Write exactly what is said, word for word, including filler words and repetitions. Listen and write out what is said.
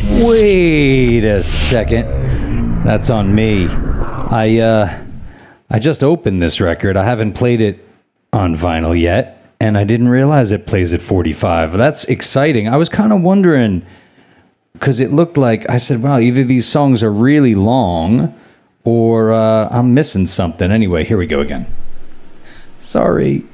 Wait a second. That's on me. I, uh, I just opened this record. I haven't played it on vinyl yet, and I didn't realize it plays at forty-five. That's exciting. I was kind of wondering, because it looked like, I said, wow, either these songs are really long, or uh, I'm missing something. Anyway, here we go again. Sorry.